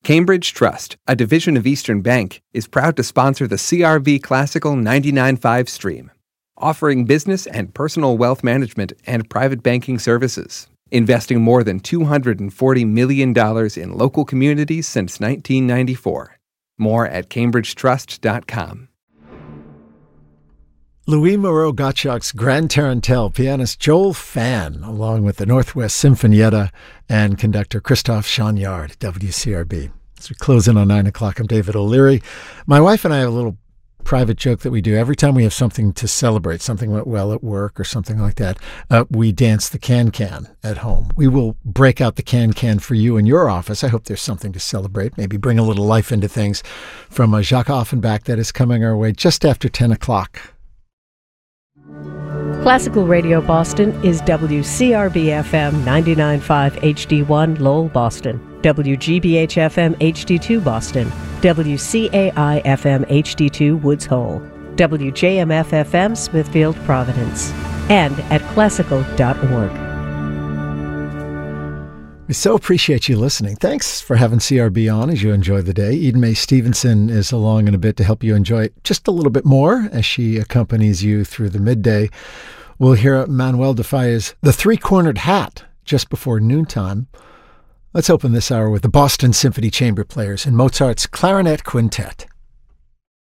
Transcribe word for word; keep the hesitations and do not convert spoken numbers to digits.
Cambridge Trust, a division of Eastern Bank, is proud to sponsor the C R V Classical ninety-nine point five stream, offering business and personal wealth management and private banking services, investing more than two hundred forty million dollars in local communities since nineteen ninety-four. More at cambridge trust dot com. Louis Moreau Gottschalk's Grand Tarantelle pianist Joel Phan, along with the Northwest Sinfonietta and conductor Christophe Chagnard, W C R B. As we close in on nine o'clock, I'm David O'Leary. My wife and I have a little private joke that we do. Every time we have something to celebrate, something went well at work or something like that, uh, we dance the can-can at home. We will break out the can-can for you in your office. I hope there's something to celebrate. Maybe bring a little life into things from uh, Jacques Offenbach that is coming our way just after ten o'clock. Classical Radio Boston is W C R B F M ninety-nine point five H D one Lowell, Boston, W G B H F M H D two Boston, W C A I F M H D two Woods Hole, W J M F F M Smithfield, Providence, and at classical dot org. We so appreciate you listening. Thanks for having C R B on as you enjoy the day. Eden Mae Stevenson is along in a bit to help you enjoy it just a little bit more as she accompanies you through the midday. We'll hear Manuel de Falla's The Three-Cornered Hat just before noontime. Let's open this hour with the Boston Symphony Chamber Players and Mozart's Clarinet Quintet.